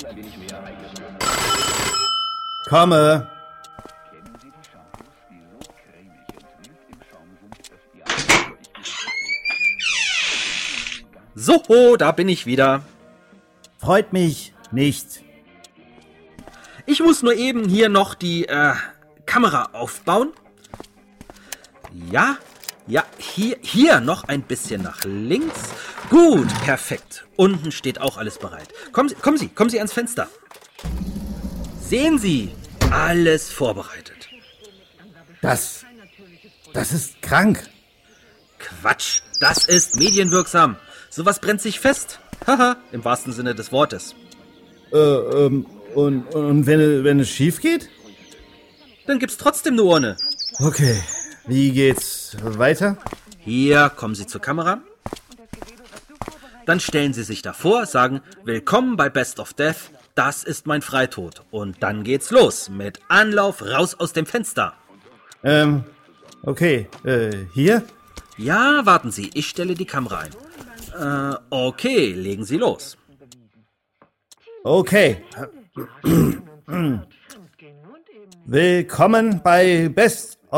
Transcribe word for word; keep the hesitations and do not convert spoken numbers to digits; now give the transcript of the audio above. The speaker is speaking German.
Komme. So, da bin ich wieder. Freut mich nicht. Ich muss nur eben hier noch die äh, Kamera aufbauen. Ja, ja, hier, hier noch ein bisschen nach links. Gut, perfekt. Unten steht auch alles bereit. Kommen Sie, kommen Sie, kommen Sie ans Fenster. Sehen Sie, alles vorbereitet. Das, das ist krank. Quatsch, das ist medienwirksam. Sowas brennt sich fest. Haha, im wahrsten Sinne des Wortes. Äh, ähm, und, und wenn, wenn es schief geht? Dann gibt's trotzdem eine Urne. Okay, wie geht's weiter? Hier, kommen Sie zur Kamera. Dann stellen Sie sich davor, sagen, willkommen bei Best of Death, das ist mein Freitod. Und dann geht's los, mit Anlauf raus aus dem Fenster. Ähm, okay, äh, hier? Ja, warten Sie, ich stelle die Kamera ein. Äh, okay, legen Sie los. Okay. Willkommen bei Best